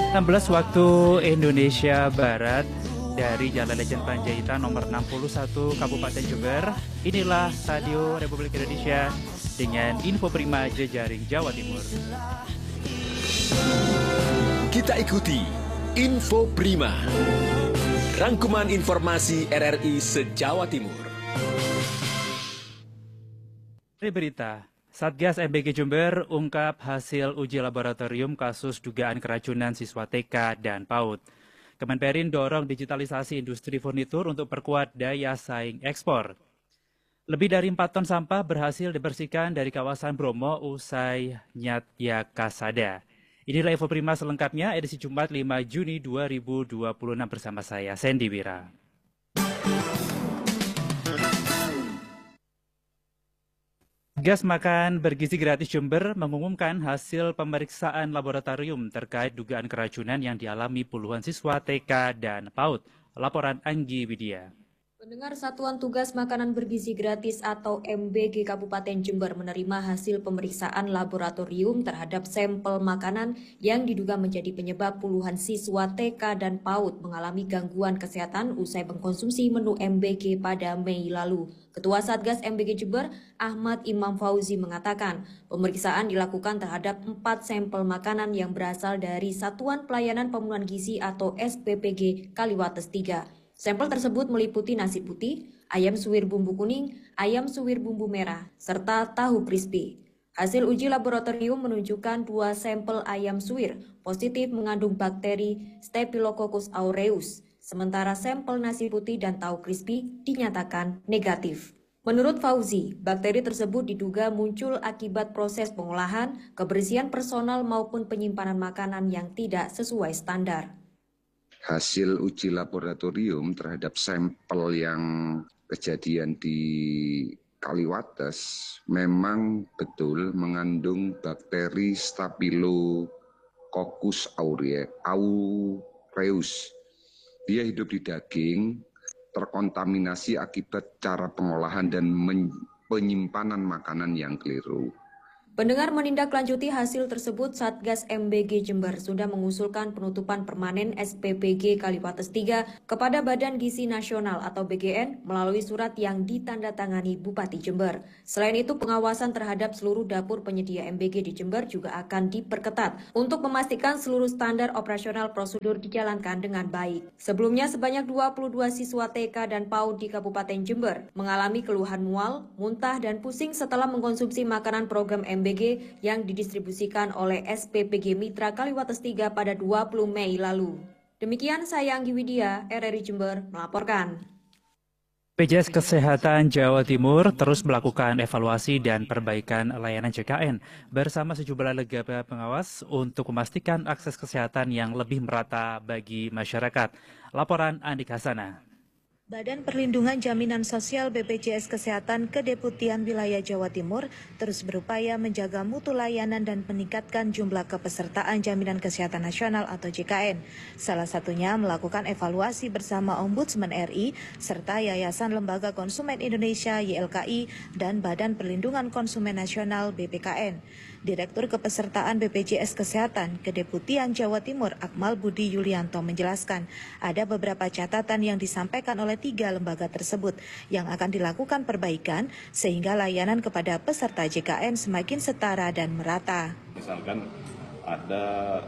16 waktu Indonesia Barat dari Jalan Lejen Panjaitan nomor 61 Kabupaten Jember. Inilah Radio Republik Indonesia dengan info prima jejaring Jawa Timur. Kita ikuti Info Prima, rangkuman informasi RRI se-Jawa Timur. Ini berita. Satgas MBG Jember ungkap hasil uji laboratorium kasus dugaan keracunan siswa TK dan PAUD. Kemenperin dorong digitalisasi industri furnitur untuk perkuat daya saing ekspor. Lebih dari 4 ton sampah berhasil dibersihkan dari kawasan Bromo usai Nyatya Kasada. Inilah info prima selengkapnya edisi Jumat 5 Juni 2026 bersama saya, Sandy Wira. Satgas Makan Bergizi Gratis Jember mengumumkan hasil pemeriksaan laboratorium terkait dugaan keracunan yang dialami puluhan siswa TK dan PAUD. Laporan Anggi Widya. Pendengar Satuan Tugas Makanan Bergizi Gratis atau MBG Kabupaten Jember menerima hasil pemeriksaan laboratorium terhadap sampel makanan yang diduga menjadi penyebab puluhan siswa TK dan PAUD mengalami gangguan kesehatan usai mengkonsumsi menu MBG pada Mei lalu. Ketua Satgas MBG Jember, Ahmad Imam Fauzi mengatakan, pemeriksaan dilakukan terhadap 4 sampel makanan yang berasal dari Satuan Pelayanan Pemenuhan Gizi atau SPPG Kaliwates 3. Sampel tersebut meliputi nasi putih, ayam suwir bumbu kuning, ayam suwir bumbu merah, serta tahu crispy. Hasil uji laboratorium menunjukkan 2 sampel ayam suwir positif mengandung bakteri Staphylococcus aureus, sementara sampel nasi putih dan tahu crispy dinyatakan negatif. Menurut Fauzi, bakteri tersebut diduga muncul akibat proses pengolahan, kebersihan personal maupun penyimpanan makanan yang tidak sesuai standar. Hasil uji laboratorium terhadap sampel yang kejadian di Kaliwates memang betul mengandung bakteri Staphylococcus aureus. Dia hidup di daging, terkontaminasi akibat cara pengolahan dan penyimpanan makanan yang keliru. Pendengar menindaklanjuti hasil tersebut, Satgas MBG Jember sudah mengusulkan penutupan permanen SPPG Kaliwates 3 kepada Badan Gizi Nasional atau BGN melalui surat yang ditandatangani Bupati Jember. Selain itu, pengawasan terhadap seluruh dapur penyedia MBG di Jember juga akan diperketat untuk memastikan seluruh standar operasional prosedur dijalankan dengan baik. Sebelumnya, sebanyak 22 siswa TK dan PAUD di Kabupaten Jember mengalami keluhan mual, muntah, dan pusing setelah mengkonsumsi makanan program MBG yang didistribusikan oleh SPPG Mitra Kaliwates 3 pada 20 Mei lalu. Demikian saya Anggi Widya, RRI Jember melaporkan. BPJS Kesehatan Jawa Timur terus melakukan evaluasi dan perbaikan layanan JKN bersama sejumlah lembaga pengawas untuk memastikan akses kesehatan yang lebih merata bagi masyarakat. Laporan Andika Hasana. Badan Perlindungan Jaminan Sosial BPJS Kesehatan Kedeputian Wilayah Jawa Timur terus berupaya menjaga mutu layanan dan meningkatkan jumlah kepesertaan Jaminan Kesehatan Nasional atau JKN. Salah satunya melakukan evaluasi bersama Ombudsman RI serta Yayasan Lembaga Konsumen Indonesia YLKI dan Badan Perlindungan Konsumen Nasional BPKN. Direktur Kepesertaan BPJS Kesehatan Kedeputian Jawa Timur Akmal Budi Yulianto menjelaskan ada beberapa catatan yang disampaikan oleh 3 lembaga tersebut yang akan dilakukan perbaikan sehingga layanan kepada peserta JKN semakin setara dan merata. Misalkan ada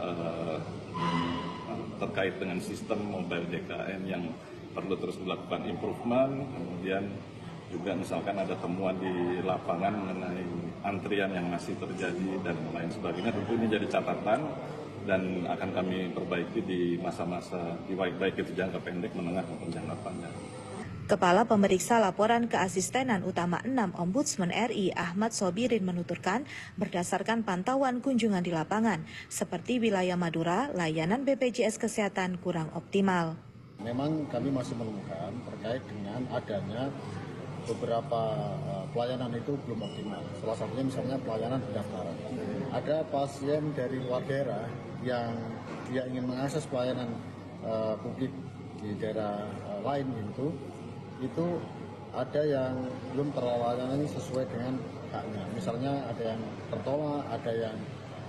terkait dengan sistem mobile JKN yang perlu terus dilakukan improvement, kemudian juga misalkan ada temuan di lapangan mengenai antrian yang masih terjadi dan lain sebagainya. Tentu ini jadi catatan dan akan kami perbaiki di masa-masa baik itu jangka pendek, menengah maupun jangka panjang. Kepala Pemeriksa Laporan Keasistenan Utama 6 Ombudsman RI Ahmad Sobirin menuturkan berdasarkan pantauan kunjungan di lapangan, seperti wilayah Madura, layanan BPJS Kesehatan kurang optimal. Memang kami masih menemukan terkait dengan adanya beberapa pelayanan itu belum optimal. Salah satunya misalnya pelayanan pendaftaran. Ada pasien dari luar daerah yang dia ingin mengakses pelayanan publik di daerah lain itu ada yang belum terlayani sesuai dengan haknya. Misalnya ada yang tertolak, ada yang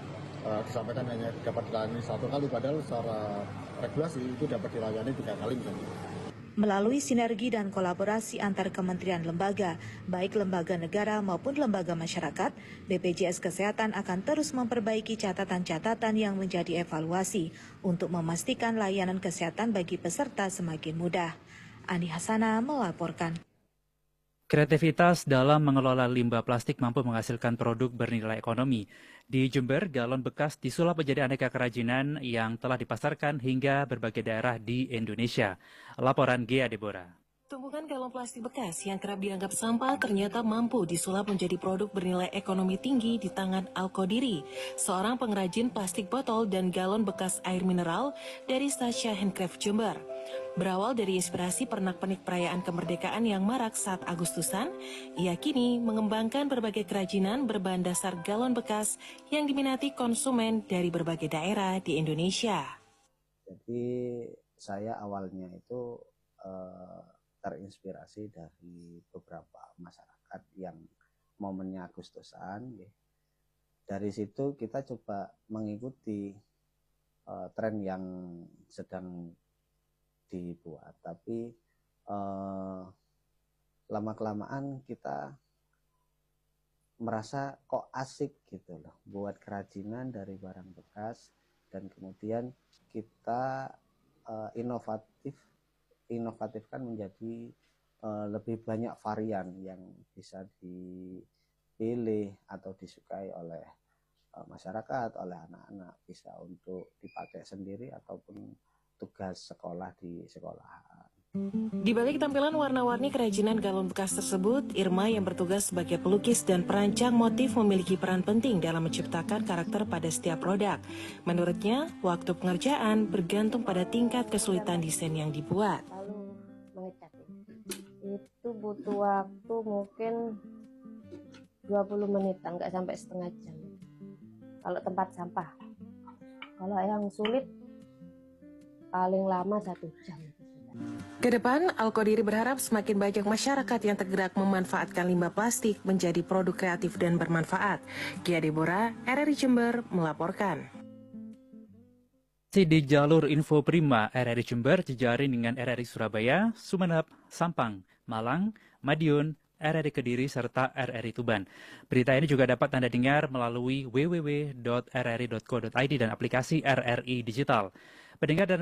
disampaikan hanya dapat dilayani 1 kali, padahal secara regulasi itu dapat dilayani 3 kali misalnya. Melalui sinergi dan kolaborasi antar kementerian lembaga, baik lembaga negara maupun lembaga masyarakat, BPJS Kesehatan akan terus memperbaiki catatan-catatan yang menjadi evaluasi untuk memastikan layanan kesehatan bagi peserta semakin mudah. Ani Hasana melaporkan. Kreativitas dalam mengelola limbah plastik mampu menghasilkan produk bernilai ekonomi. Di Jember, galon bekas disulap menjadi aneka kerajinan yang telah dipasarkan hingga berbagai daerah di Indonesia. Laporan Gia Deborah. Tumpukan galon plastik bekas yang kerap dianggap sampah ternyata mampu disulap menjadi produk bernilai ekonomi tinggi di tangan Al-Qodiri, seorang pengrajin plastik botol dan galon bekas air mineral dari Sasha Handcraft Jember. Berawal dari inspirasi pernak-pernik perayaan kemerdekaan yang marak saat Agustusan, ia kini mengembangkan berbagai kerajinan berbahan dasar galon bekas yang diminati konsumen dari berbagai daerah di Indonesia. Jadi saya awalnya itu terinspirasi dari beberapa masyarakat yang momennya Agustusan. Dari situ kita coba mengikuti tren yang sedang dibuat, tapi lama-kelamaan kita merasa kok asik gitu loh buat kerajinan dari barang bekas, dan kemudian kita inovatifkan menjadi lebih banyak varian yang bisa dipilih atau disukai oleh masyarakat, oleh anak-anak, bisa untuk dipakai sendiri ataupun tugas sekolah di sekolahan. Di balik tampilan warna-warni kerajinan galon bekas tersebut, Irma yang bertugas sebagai pelukis dan perancang motif memiliki peran penting dalam menciptakan karakter pada setiap produk. Menurutnya, waktu pengerjaan bergantung pada tingkat kesulitan desain yang dibuat. Lalu mengecat itu butuh waktu mungkin 20 menitan, nggak sampai setengah jam. Kalau tempat sampah, kalau yang sulit paling lama 1 jam. Kedepan, Al-Qodiri berharap semakin banyak masyarakat yang tergerak memanfaatkan limbah plastik menjadi produk kreatif dan bermanfaat. Gia Deborah, RRI Jember melaporkan. Di jalur Info Prima RRI Jember jejaring dengan RRI Surabaya, Sumeneb, Sampang, Malang, Madiun, RRI Kediri, serta RRI Tuban. Berita ini juga dapat Anda dengar melalui www.rri.co.id dan aplikasi RRI Digital. Pendengar dan